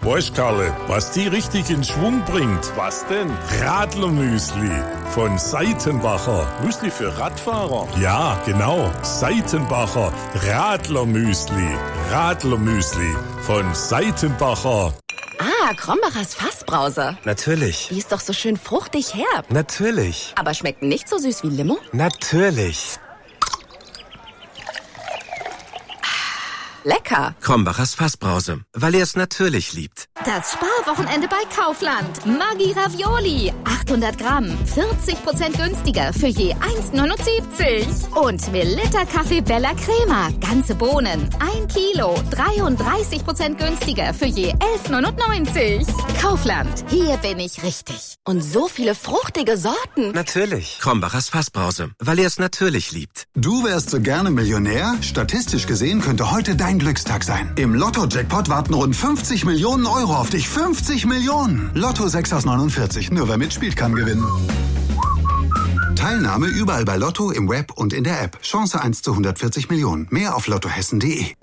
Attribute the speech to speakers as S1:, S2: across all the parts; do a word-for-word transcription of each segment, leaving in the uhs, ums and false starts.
S1: Weißt, Karle, was die richtig in Schwung bringt?
S2: Was denn?
S1: Radlermüsli von Seitenbacher.
S2: Müsli für Radfahrer?
S1: Ja, genau. Seitenbacher Radlermüsli. Radlermüsli von Seitenbacher.
S3: Ah, Krombachers Fassbrause.
S4: Natürlich.
S3: Die ist doch so schön fruchtig herb.
S4: Natürlich.
S3: Aber schmeckt nicht so süß wie Limo?
S4: Natürlich.
S3: Lecker.
S4: Krombachers Fassbrause, weil ihr es natürlich liebt.
S5: Das Sparwochenende bei Kaufland. Maggi Ravioli. achthundert Gramm. vierzig Prozent günstiger für je eins neunundsiebzig. Und Melitta Kaffee Bella Crema. Ganze Bohnen. ein Kilo. dreiunddreißig Prozent günstiger für je elf neunundneunzig. Kaufland. Hier bin ich richtig.
S3: Und so viele fruchtige Sorten.
S4: Natürlich. Krombachers Fassbrause, weil ihr es natürlich liebt.
S6: Du wärst so gerne Millionär? Statistisch gesehen könnte heute dein Glückstag sein. Im Lotto-Jackpot warten rund fünfzig Millionen Euro auf dich. fünfzig Millionen! Lotto sechs aus neunundvierzig. Nur wer mitspielt, kann gewinnen. Teilnahme überall bei Lotto, im Web und in der App. Chance eins zu hundertvierzig Millionen. Mehr auf lottohessen punkt de.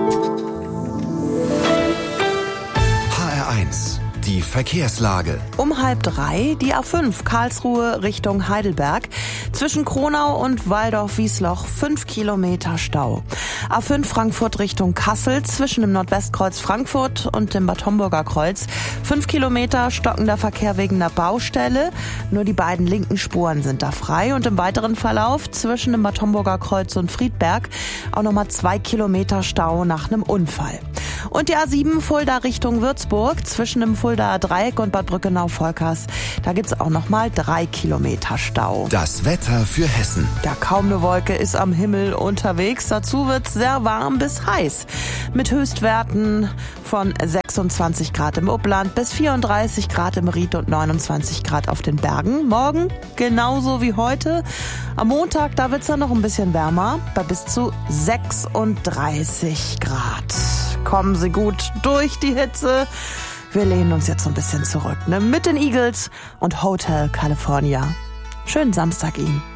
S7: H R eins. Die Verkehrslage.
S8: Um halb drei die A fünf Karlsruhe Richtung Heidelberg. Zwischen Kronau und Waldorf-Wiesloch fünf Kilometer Stau. A fünf Frankfurt Richtung Kassel zwischen dem Nordwestkreuz Frankfurt und dem Bad Homburger Kreuz. fünf Kilometer stockender Verkehr wegen der Baustelle. Nur die beiden linken Spuren sind da frei. Und im weiteren Verlauf zwischen dem Bad Homburger Kreuz und Friedberg auch nochmal zwei Kilometer Stau nach einem Unfall. Und die A sieben Fulda Richtung Würzburg zwischen dem Fuldaer Dreieck und Bad Brückenau-Volkers. Da gibt's auch noch mal drei Kilometer Stau.
S7: Das Wetter für Hessen.
S8: Ja, kaum eine Wolke ist am Himmel unterwegs. Dazu wird's sehr warm bis heiß. Mit Höchstwerten von sechsundzwanzig Grad im Upland bis vierunddreißig Grad im Ried und neunundzwanzig Grad auf den Bergen. Morgen genauso wie heute. Am Montag, da wird's dann noch ein bisschen wärmer, bei bis zu sechsunddreißig Grad. Kommen Sie gut durch die Hitze. Wir lehnen uns jetzt so ein bisschen zurück, ne? Mit den Eagles und Hotel California. Schönen Samstag Ihnen.